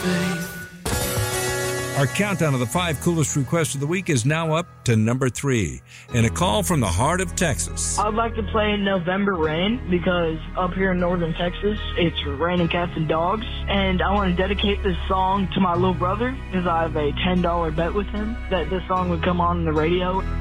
Our countdown of the 5 coolest requests of the week is now up to number 3. And a call from the heart of Texas. I'd like to play November Rain because up here in northern Texas, it's raining cats and dogs. And I want to dedicate this song to my little brother because I have a $10 bet with him that this song would come on the radio.